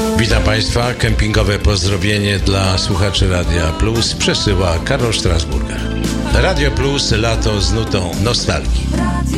Witam Państwa. Kempingowe pozdrowienie dla słuchaczy Radia Plus przesyła Karol Strasburger. Radio Plus, lato z nutą nostalgii.